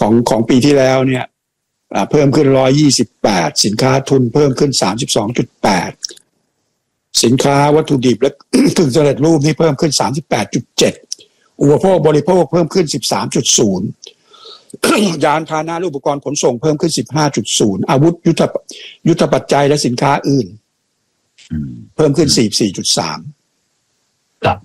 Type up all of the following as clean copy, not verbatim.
ของปีที่แล้วเนี่ยเพิ่มขึ้น128สินค้าทุนเพิ่มขึ้น 32.8 สินค้าวัตถุดิบและ กึ่งสำเร็จรูปนี่เพิ่มขึ้น 38.7 อุปโภคบริโภคเพิ่มขึ้น 13.0 ยานพาหนะและอุปกรณ์ขนส่งเพิ่มขึ้น 15.0 อาวุธยุทธปัจจัยและสินค้าอื่นเพิ่มขึ้น 44.3 ครับ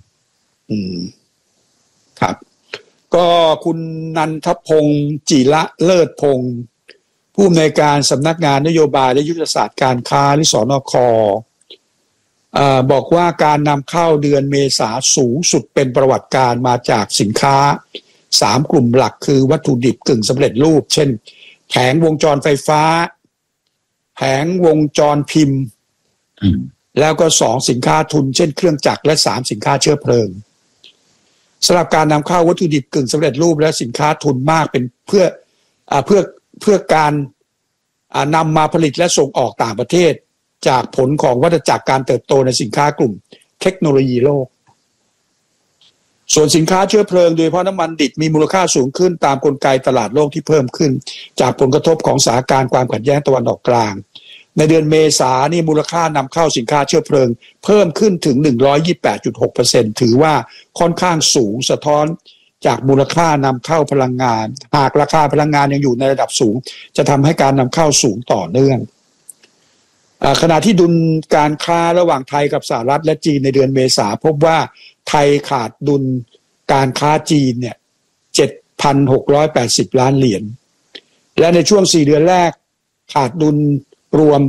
ครับก็คุณนันทพงศ์จิระเลิศพงศ์ผู้อำนวยการสำนักงานนโยบายและยุทธศาสตร์การค้าหรือสนค.บอกว่าการนำเข้าเดือนเมษาสูงสุดเป็นประวัติการมาจากสินค้า3กลุ่มหลักคือวัตถุดิบกึ่งสำเร็จรูปเช่นแผงวงจรไฟฟ้าแผงวงจรพิมพ์แล้วก็2สินค้าทุนเช่นเครื่องจักรและ3สินค้าเชื้อเพลิงสำหรับการนำเข้าวัตถุดิบกึ่งสำเร็จรูปและสินค้าทุนมากเป็นเพื่อการนำมาผลิตและส่งออกต่างประเทศจากผลของวัฏจักรการเติบโตในสินค้ากลุ่มเทคโนโลยีโลกส่วนสินค้าเชื้อเพลิงโดยเฉพาะน้ำมันดิบมีมูลค่าสูงขึ้นตามกลไกตลาดโลกที่เพิ่มขึ้นจากผลกระทบของสถานการณ์ความขัดแย้งตะวันออกกลางในเดือนเมษายนนี่มูลค่านำเข้าสินค้าเชื้อเพลิงเพิ่มขึ้นถึง 128.6% ถือว่าค่อนข้างสูงสะท้อนจากมูลค่านำเข้าพลังงานหากราคาพลังงานยังอยู่ในระดับสูงจะทำให้การนำเข้าสูงต่อเนื่องขณะที่ดุลการค้าระหว่างไทยกับสหรัฐและจีนในเดือนเมษาพบว่าไทยขาดดุลการค้าจีนเนี่ย 7,680 ล้านเหรียญและในช่วง4เดือนแรกขาดดุลรวม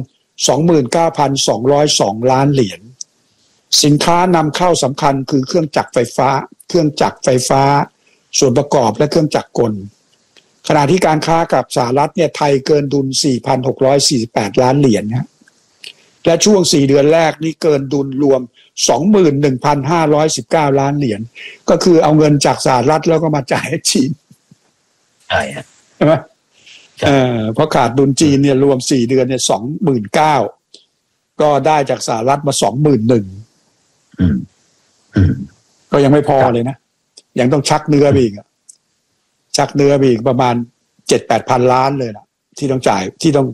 29,202 ล้านเหรียญสินค้านำเข้าสำคัญคือเครื่องจักรไฟฟ้าส่วนประกอบและเครื่องจักรกลขณะที่การค้ากับสหรัฐเนี่ยไทยเกินดุล 4,648 ล้านเหรียญนะและช่วง4เดือนแรกนี่เกินดุลรวม 21,519 ล้านเหรียญก็คือเอาเงินจากสหรัฐแล้วก็มาจ่ายให้จีนใช่ไหมเพราะขาดดุลจีนเนี่ยรวม4เดือนเนี่ย 29,000 ก็ได้จากสหรัฐมา 21,000 ก็ยังไม่พอเลยนะยังต้องชักเนื้อไปอีกประมาณ 7-8 พันล้านเลยนะที่ต้องจ่ายที่ต้อง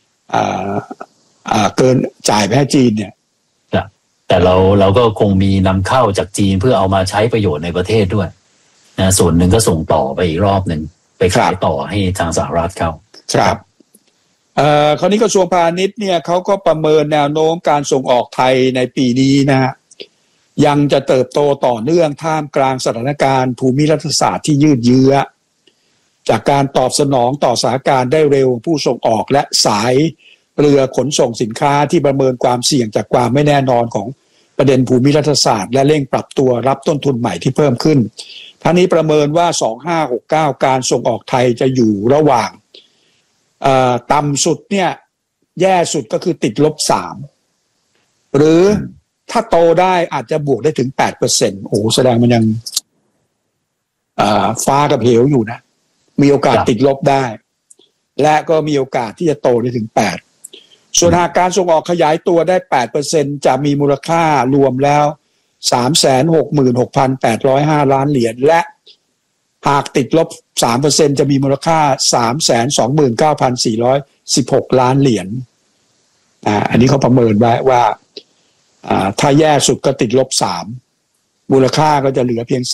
เกินจ่ายไปให้จีนเนี่ยแต่เราก็คงมีนำเข้าจากจีนเพื่อเอามาใช้ประโยชน์ในประเทศด้วยนะส่วนหนึ่งก็ส่งต่อไปอีกรอบหนึ่งไปขายต่อให้ทางสหรัฐเขาครับคราวนี้กระทรวงพาณิชย์เนี่ยเขาก็ประเมินแนวโน้มการส่งออกไทยในปีนี้นะฮะยังจะเติบโตต่อเนื่องท่ามกลางสถานการณ์ภูมิรัฐศาสตร์ที่ยืดเยื้อจากการตอบสนองต่อสถานการณ์ได้เร็วผู้ส่งออกและสายเรือขนส่งสินค้าที่ประเมินความเสี่ยงจากความไม่แน่นอนของประเด็นภูมิรัฐศาสตร์และเร่งปรับตัวรับต้นทุนใหม่ที่เพิ่มขึ้นทั้งนี้ประเมินว่า2569การส่งออกไทยจะอยู่ระหว่างต่ำสุดเนี่ยแย่สุดก็คือติดลบ3หรือถ้าโตได้อาจจะบวกได้ถึง 8% โอ้แสดงมันยังฟ้ากับเหวอยู่นะมีโอกาสติดลบได้และก็มีโอกาสที่จะโตได้ถึง8ส่วนหากการส่งออกขยายตัวได้ 8% จะมีมูลค่ารวมแล้ว 366,805 ล้านเหรียญและหากติดลบ 3% จะมีมูลค่า 329,416 ล้านเหรียญอันนี้เขาประเมินไว้ว่าถ้าแย่สุดก็ติดลบ3มูลค่าก็จะเหลือเพียง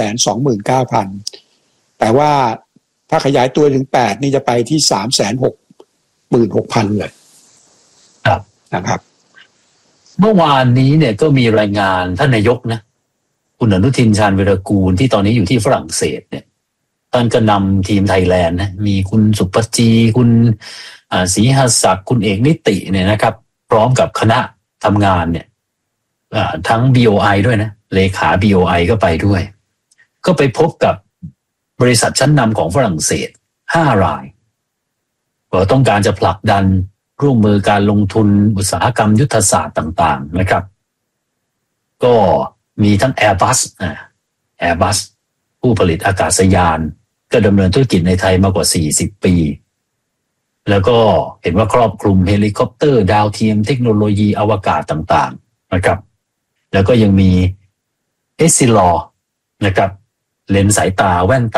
329,000 แต่ว่าถ้าขยายตัวถึง8นี่จะไปที่ 366,000 เลยนะครับเมื่อวานนี้เนี่ยก็มีรายงานท่านนายกนะคุณอนุทินชาญวีรกูลที่ตอนนี้อยู่ที่ฝรั่งเศสเนี่ยท่านก็นำทีมไทยแลนด์นะมีคุณสุปจีคุณศรีหศักดิ์คุณเอกนิติเนี่ยนะครับพร้อมกับคณะทำงานเนี่ยทั้ง BOI ด้วยนะเลขา BOI ก็ไปด้วยก็ไปพบกับบริษัทชั้นนำของฝรั่งเศส5 รายก็ต้องการจะผลักดันร่วมมือการลงทุนอุตสาหกรรมยุทธศาสตร์ต่างๆนะครับก็มีทั้ง Airbus ผู้ผลิตอากาศยานก็ดำเนินธุรกิจในไทยมากว่า40 ปีแล้วก็เห็นว่าครอบคลุมเฮลิคอปเตอร์ดาวเทียมเทคโนโลยีอวกาศต่างๆนะครับแล้วก็ยังมีEssilorนะครับเลนส์สายตาแว่น